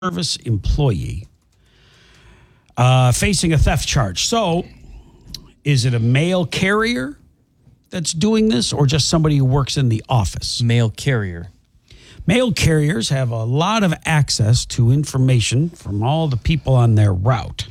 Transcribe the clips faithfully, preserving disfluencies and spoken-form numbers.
service employee uh, facing a theft charge. So, is it a mail carrier that's doing this, or just somebody who works in the office? Mail carrier. Mail carriers have a lot of access to information from all the people on their route.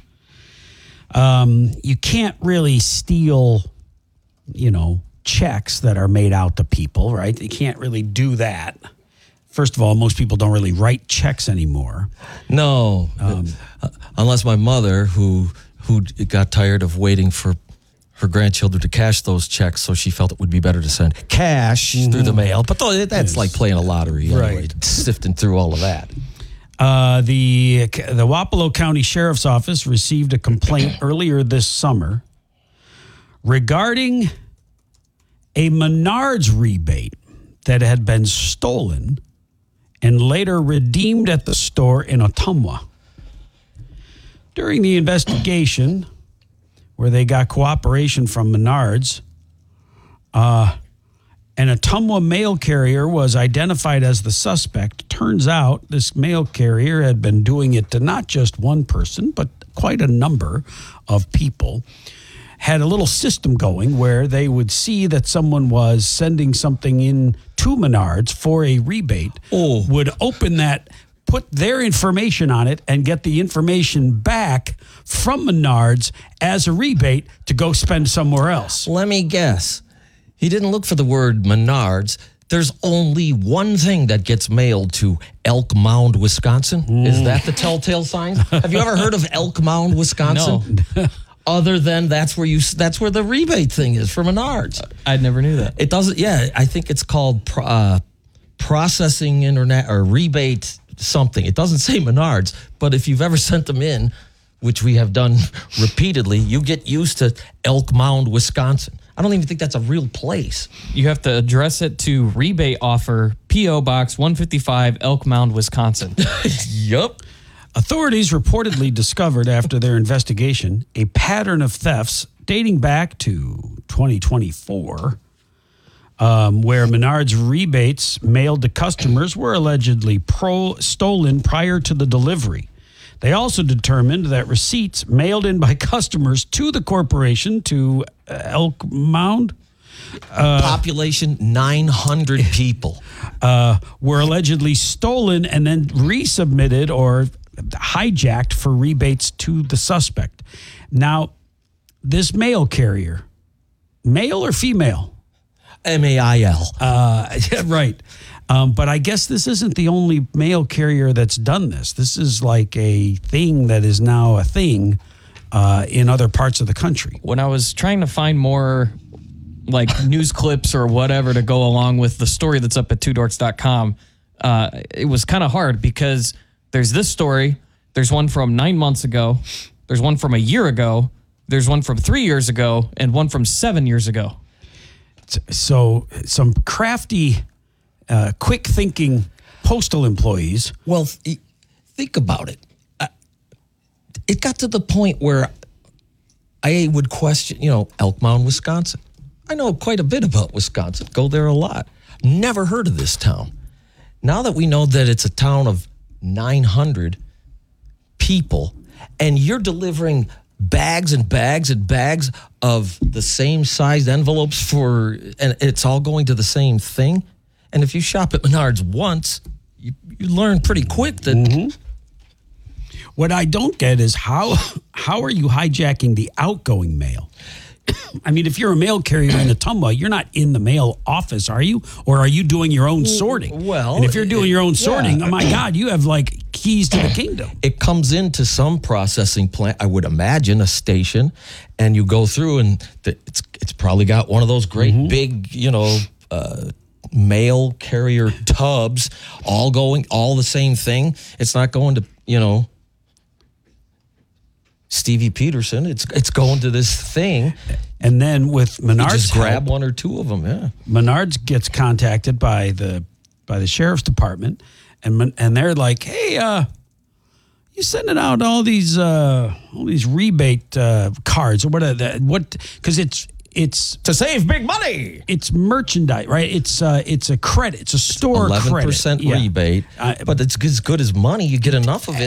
Um, you can't really steal, you know, checks that are made out to people, right? You can't really do that. First of all, most people don't really write checks anymore. No, um, unless my mother, who who got tired of waiting for her grandchildren to cash those checks, so she felt it would be better to send cash mm-hmm. through the mail. But though, that's yes. like playing a lottery, anyway, right? Sifting through all of that. Uh, the the Wapello County Sheriff's Office received a complaint earlier this summer regarding a Menards rebate that had been stolen and later redeemed at the store in Ottumwa. During the investigation, where they got cooperation from Menards, uh, an Ottumwa mail carrier was identified as the suspect. Turns out this mail carrier had been doing it to not just one person, but quite a number of people. Had a little system going where they would see that someone was sending something in to Menards for a rebate, oh. would open that, put their information on it, and get the information back from Menards as a rebate to go spend somewhere else. Let me guess. He didn't look for the word Menards. There's only one thing that gets mailed to Elk Mound, Wisconsin. Mm. Is that the telltale sign? Have you ever heard of Elk Mound, Wisconsin? No. Other than that's where you that's where the rebate thing is for Menards. I never knew that. It doesn't. Yeah, I think it's called uh, processing internet or rebate something. It doesn't say Menards, but if you've ever sent them in, which we have done repeatedly, you get used to Elk Mound, Wisconsin. I don't even think that's a real place. You have to address it to rebate offer, P O Box one fifty-five, Elk Mound, Wisconsin. Yup. Authorities reportedly discovered after their investigation a pattern of thefts dating back to twenty twenty-four, um, where Menards rebates mailed to customers were allegedly pro stolen prior to the delivery. They also determined that receipts mailed in by customers to the corporation, to Elk Mound, uh, population nine hundred people, uh, were allegedly stolen and then resubmitted or hijacked for rebates to the suspect. Now, this mail carrier, male or female? M A I L. Uh, yeah, right. Um, but I guess this isn't the only mail carrier that's done this. This is like a thing that is now a thing uh, in other parts of the country. When I was trying to find more like news clips or whatever to go along with the story that's up at two dorks dot com, uh, it was kind of hard because there's this story, there's one from nine months ago, there's one from a year ago, there's one from three years ago, and one from seven years ago. So some crafty, uh, quick-thinking postal employees. Well, th- think about it. Uh, it got to the point where I would question, you know, Elk Mound, Wisconsin. I know quite a bit about Wisconsin. Go there a lot. Never heard of this town. Now that we know that it's a town of nine hundred people, and you're delivering bags and bags and bags of the same sized envelopes for, and it's all going to the same thing. And if you shop at Menards once, you, you learn pretty quick that. Mm-hmm. What I don't get is how how are you hijacking the outgoing mail? I mean, if you're a mail carrier in Ottumwa, you're not in the mail office, are you? Or are you doing your own sorting? Well, and if you're doing your own sorting, yeah. oh my God, you have like keys to the kingdom. It comes into some processing plant, I would imagine, a station, and you go through, and the, it's it's probably got one of those great mm-hmm. big, you know, uh, mail carrier tubs, all going, all the same thing. It's not going to, you know, Stevie Peterson. It's it's going to this thing. And then with Menards, you just grab help, one or two of them. Yeah, Menards gets contacted by the by the sheriff's department, and and they're like, "Hey, uh, you sending out all these uh, all these rebate uh, cards or what? Are the, what? Because it's it's to save big money. It's merchandise, right? It's uh, it's a credit. It's a store eleven percent credit. rebate, yeah. but it's as good as money. You get enough of it.